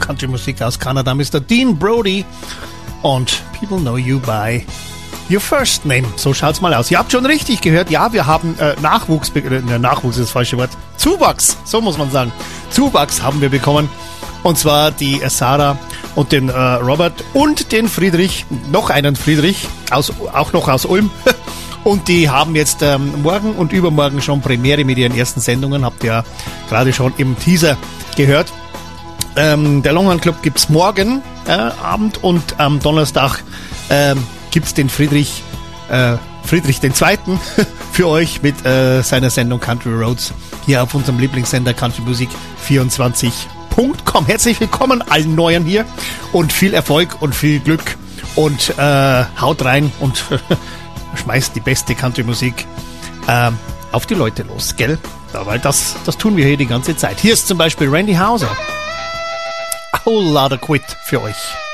Country-Musik aus Kanada, Mr. Dean Brody und People Know You by Your First Name. So schaut's mal aus. Ihr habt schon richtig gehört, ja, wir haben Nachwuchs ist das falsche Wort. Zuwachs, so muss man sagen. Zuwachs haben wir bekommen. Und zwar die Sarah und den Robert und den Friedrich, noch einen Friedrich, auch noch aus Ulm. Und die haben jetzt morgen und übermorgen schon Premiere mit ihren ersten Sendungen. Habt ihr ja gerade schon im Teaser gehört. Der Longhorn Club gibt's morgen Abend und am Donnerstag gibt's den Friedrich II. Für euch mit seiner Sendung Country Roads hier auf unserem Lieblingssender countrymusik24.com. Herzlich willkommen allen Neuen hier und viel Erfolg und viel Glück und haut rein und schmeißt die beste Country-Musik auf die Leute los, gell? Ja, weil das tun wir hier die ganze Zeit. Hier ist zum Beispiel Randy Houser. A Whole Lotta Quit für euch.